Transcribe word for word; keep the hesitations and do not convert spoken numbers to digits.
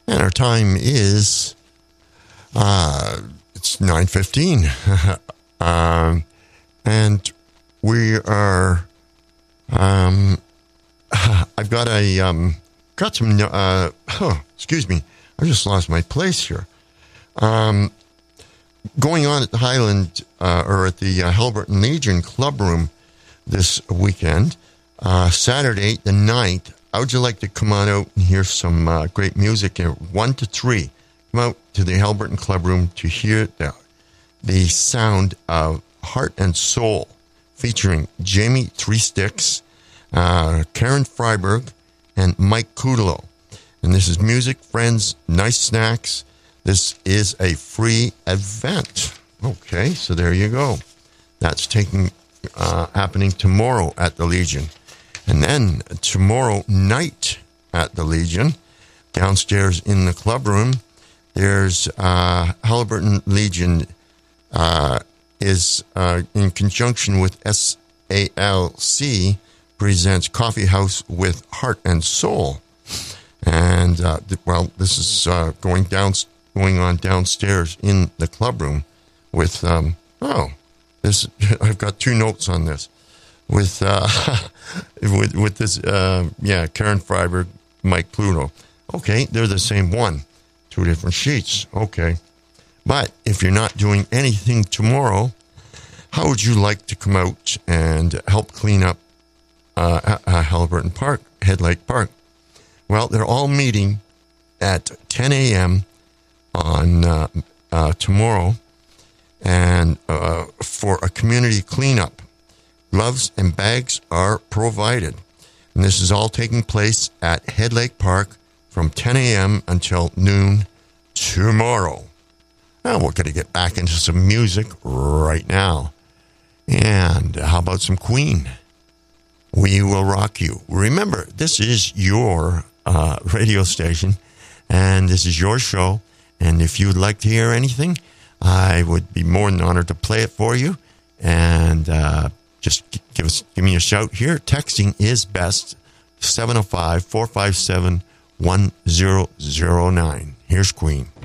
And our time is, uh, it's nine fifteen. um, and we are, um, I've got a, um, got some, uh, oh, excuse me, I just lost my place here. Um, going on at the Highland, uh, or at the uh, Haliburton Legion Club Room this weekend, uh, Saturday the ninth. How would you like to come on out and hear some uh, great music at one to three? Come out to the Haliburton Club Room to hear the, the sound of Heart and Soul, featuring Jamie Three Sticks, uh, Karen Freiberg, and Mike Kudlow. And this is music, friends, nice snacks. This is a free event. Okay, so there you go. That's taking uh, happening tomorrow at the Legion. And then tomorrow night at the Legion, downstairs in the club room, there's uh, Haliburton Legion uh, is uh, in conjunction with S A L C presents Coffee House with Heart and Soul. And, uh, well, this is uh, going down, going on downstairs in the club room with, um, oh, this, I've got two notes on this. With, uh, with, with this, uh, yeah, Karen Freiberg, Mike Pluto. Okay, they're the same one. Two different sheets. Okay. But if you're not doing anything tomorrow, how would you like to come out and help clean up, uh, uh Haliburton Park, Head Lake Park? Well, they're all meeting at ten a.m. on, uh, uh, tomorrow, and, uh, for a community cleanup. Gloves and bags are provided. And this is all taking place at Head Lake Park from ten a.m. until noon tomorrow. Now we're going to get back into some music right now. And how about some Queen? We Will Rock You. Remember, this is your uh, radio station, and this is your show. And if you'd like to hear anything, I would be more than honored to play it for you. And, uh, Just give us, give me a shout here. Texting is best, seven oh five, four five seven, one zero zero nine. Here's Queen.